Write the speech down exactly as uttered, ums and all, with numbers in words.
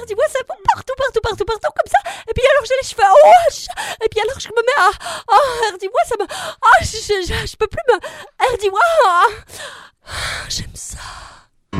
elle dit, moi, ça va partout, partout, partout, partout, comme ça. Et puis alors, j'ai les cheveux en hache. Et puis alors, je me mets à, oh, elle dit, moi, ça me, ah, je, je, je, je peux plus me, elle dit, moi, j'aime ça.